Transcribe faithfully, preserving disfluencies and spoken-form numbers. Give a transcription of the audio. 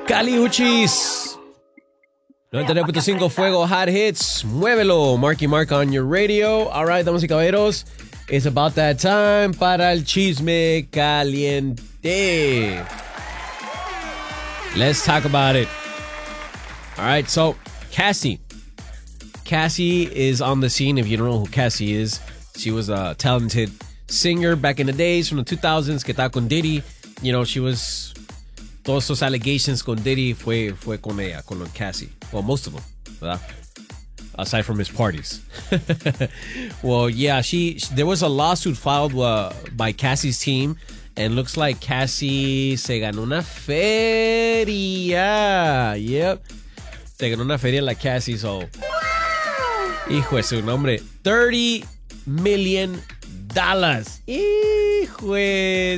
Cali Uchis. noventa y nueve punto cinco Fuego Hot Hits. Muévelo. Marky Mark on your radio. All right, damas y caballeros. It's about that time para el chisme caliente. Let's talk about it. All right, so Cassie. Cassie is on the scene. If you don't know who Cassie is, she was a talented singer back in the days from the two thousands que estaba con Diddy. You know, she was... Todos esos allegations con Diddy fue, fue con ella, con Cassie. Well, most of them, ¿verdad? Aside from his parties. Well, yeah, she, she there was a lawsuit filed uh, by Cassie's team, and looks like Cassie se ganó una feria. Yep. Se ganó una feria la Cassie, so... Hijo de su nombre. thirty million dollars. Hijo de